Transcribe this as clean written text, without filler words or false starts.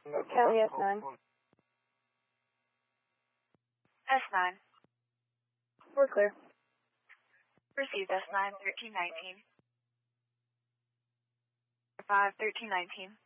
Kelly S9. S9. We're clear. Received S9, 1319. 5, 1319.